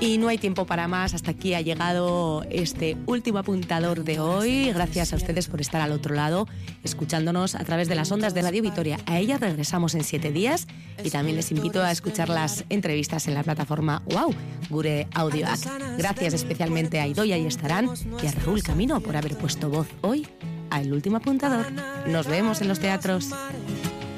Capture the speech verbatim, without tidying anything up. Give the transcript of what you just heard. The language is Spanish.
Y no hay tiempo para más. Hasta aquí ha llegado este último apuntador de hoy. Gracias a ustedes por estar al otro lado, escuchándonos a través de las ondas de Radio Vitoria. A ella regresamos en siete días y también les invito a escuchar las entrevistas en la plataforma Wow, Gure Audioak. Gracias especialmente a Idoia y Estarán y a Raúl Camino por haber puesto voz hoy a El Último Apuntador. Nos vemos en los teatros.